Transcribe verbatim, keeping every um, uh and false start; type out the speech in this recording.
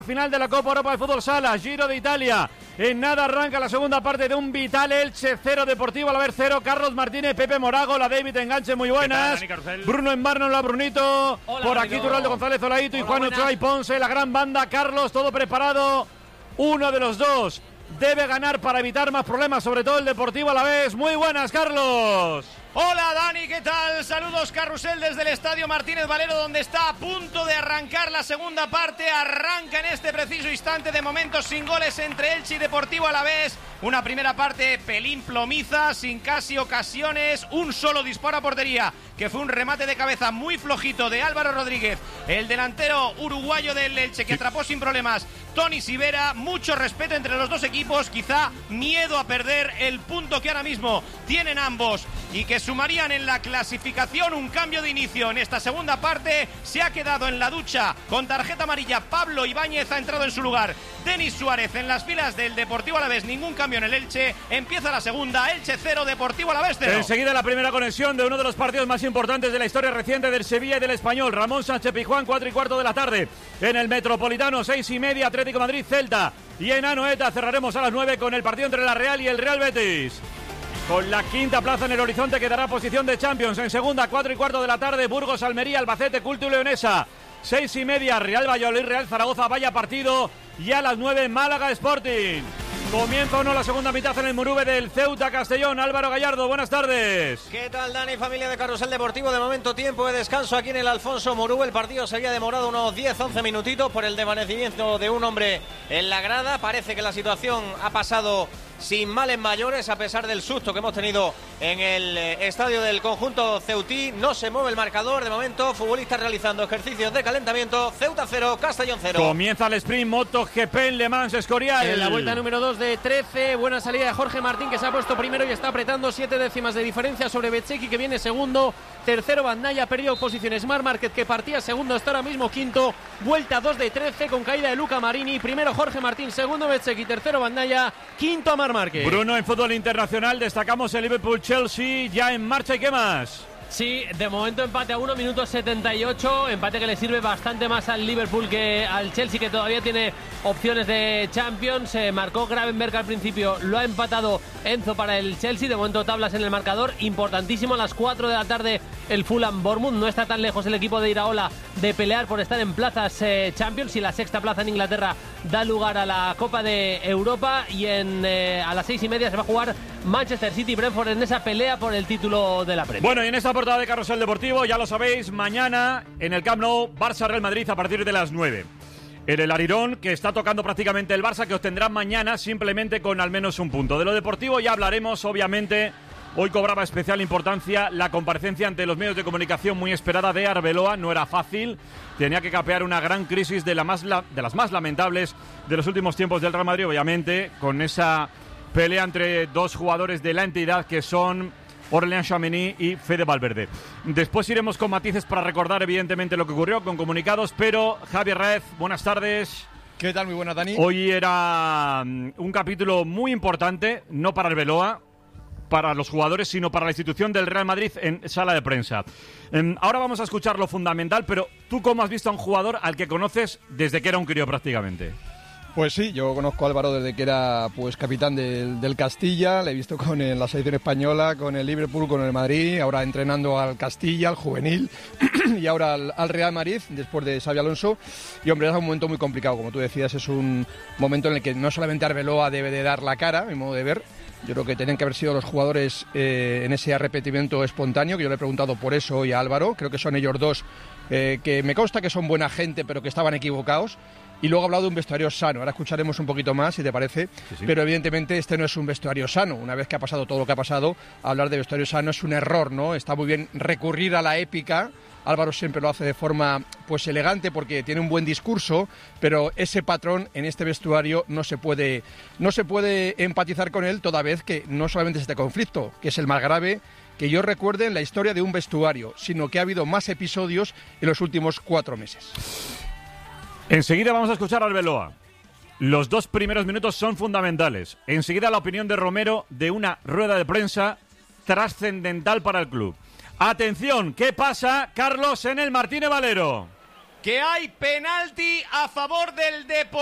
Final de la Copa Europa de Fútbol Sala, Giro de Italia. En nada arranca la segunda parte de un vital Elche cero, Deportivo Alavés cero. Carlos Martínez, Pepe Morago, la David Enganche, muy buenas. Bruno Embarno, la Brunito. Hola, por aquí Turraldo González, Olaito y Juan Ochoa y Ponce, la gran banda. Carlos, todo preparado. Uno de los dos debe ganar para evitar más problemas, sobre todo el Deportivo Alavés. Muy buenas, Carlos. Hola Dani, ¿qué tal? Saludos Carrusel desde el Estadio Martínez Valero, donde está a punto de arrancar la segunda parte. Arranca en este preciso instante, de momento sin goles entre Elche y Deportivo Alavés. Una primera parte pelín plomiza, sin casi ocasiones, un solo disparo a portería, que fue un remate de cabeza muy flojito de Álvaro Rodríguez, el delantero uruguayo del Elche, que atrapó sin problemas Tony Sivera. Mucho respeto entre los dos equipos, quizá miedo a perder el punto que ahora mismo tienen ambos y que sumarían en la clasificación un cambio de inicio en esta segunda parte. Se ha quedado en la ducha con tarjeta amarilla Pablo Ibáñez, ha entrado en su lugar Denis Suárez en las filas del Deportivo Alavés. Ningún cambio en el Elche, empieza la segunda, Elche cero, Deportivo Alavés cero. Enseguida la primera conexión de uno de los partidos más importantes de la historia reciente del Sevilla y del Español. Ramón Sánchez Pizjuán, cuatro y cuarto de la tarde en el Metropolitano, seis y media, Atlético Madrid Celta. Y en Anoeta cerraremos a las nueve con el partido entre la Real y el Real Betis. Con la quinta plaza en el horizonte quedará posición de Champions. En segunda, cuatro y cuarto de la tarde, Burgos, Almería, Albacete, Culto y Leonesa. Seis y media, Real Valladolid, Real Zaragoza, vaya partido. Y a las nueve, Málaga Sporting. Comienza o no la segunda mitad en el Murube del Ceuta Castellón. Álvaro Gallardo, buenas tardes. ¿Qué tal, Dani? Familia de Carrusel Deportivo. De momento tiempo de descanso aquí en el Alfonso Murube. El partido se había demorado unos diez a once minutitos por el desvanecimiento de un hombre en la grada. Parece que la situación ha pasado sin males mayores, a pesar del susto que hemos tenido en el estadio del conjunto ceutí. No se mueve el marcador de momento, futbolistas realizando ejercicios de calentamiento. Ceuta cero, Castellón cero. Comienza el sprint MotoGP en Le Mans Escorial. En la vuelta número dos de trece, buena salida de Jorge Martín, que se ha puesto primero y está apretando siete décimas de diferencia sobre Bezzecchi, que viene segundo. Tercero Bandaya, ha perdido posiciones Marc Márquez, que partía segundo, está ahora mismo quinto. Vuelta dos de trece con caída de Luca Marini. Primero Jorge Martín, segundo Bezzecchi, tercero Bandaya, quinto Marc Márquez. Bruno, en fútbol internacional destacamos el Liverpool-Chelsea ya en marcha. ¿Y qué más? Sí, de momento empate a uno, minuto setenta y ocho, empate que le sirve bastante más al Liverpool que al Chelsea, que todavía tiene opciones de Champions. Se marcó Gravenberg al principio, lo ha empatado Enzo para el Chelsea. De momento tablas en el marcador, importantísimo. A las cuatro de la tarde el Fulham Bournemouth. No está tan lejos el equipo de Iraola de pelear por estar en plazas eh, Champions, y la sexta plaza en Inglaterra da lugar a la Copa de Europa. Y en eh, a las seis y media se va a jugar Manchester City Brentford en esa pelea por el título de la Premier. Bueno, y en esta portada de Carrusel Deportivo, ya lo sabéis, mañana en el Camp Nou, Barça-Real Madrid a partir de las nueve. En el Arirón, que está tocando prácticamente el Barça, que obtendrá mañana simplemente con al menos un punto. De lo deportivo ya hablaremos, obviamente. Hoy cobraba especial importancia la comparecencia ante los medios de comunicación muy esperada de Arbeloa. No era fácil, tenía que capear una gran crisis de, la más la, de las más lamentables de los últimos tiempos del Real Madrid, obviamente, con esa pelea entre dos jugadores de la entidad que son Aurélien Tchouaméni y Fede Valverde. Después iremos con matices para recordar evidentemente lo que ocurrió, con comunicados, pero Javier Raez, buenas tardes. ¿Qué tal? Muy buenas, Dani. Hoy era un capítulo muy importante, no para Arbeloa, para los jugadores, sino para la institución del Real Madrid en sala de prensa. Ahora vamos a escuchar lo fundamental, pero ¿tú cómo has visto a un jugador al que conoces desde que era un crío prácticamente? Pues sí, yo conozco a Álvaro desde que era pues capitán del, del Castilla, le he visto con el, la selección española, con el Liverpool, con el Madrid, ahora entrenando al Castilla, al juvenil y ahora al, al Real Madrid, después de Xabi Alonso. Y hombre, es un momento muy complicado, como tú decías, es un momento en el que no solamente Arbeloa debe de dar la cara, a mi modo de ver. Yo creo que tienen que haber sido los jugadores eh, en ese arrepentimiento espontáneo, que yo le he preguntado por eso hoy a Álvaro. Creo que son ellos dos, eh, que me consta que son buena gente, pero que estaban equivocados. Y luego ha hablado de un vestuario sano. Ahora escucharemos un poquito más, si te parece. Sí, sí. Pero evidentemente este no es un vestuario sano. Una vez que ha pasado todo lo que ha pasado, hablar de vestuario sano es un error, ¿no? Está muy bien recurrir a la épica. Álvaro siempre lo hace de forma pues elegante porque tiene un buen discurso, pero ese patrón en este vestuario no se puede, no se puede empatizar con él, toda vez que no solamente es este conflicto, que es el más grave que yo recuerde en la historia de un vestuario, sino que ha habido más episodios en los últimos cuatro meses. Enseguida vamos a escuchar a Arbeloa. Los dos primeros minutos son fundamentales. Enseguida la opinión de Romero de una rueda de prensa trascendental para el club. Atención, ¿qué pasa, Carlos, en el Martínez Valero? que hay penalti a favor del Deportivo.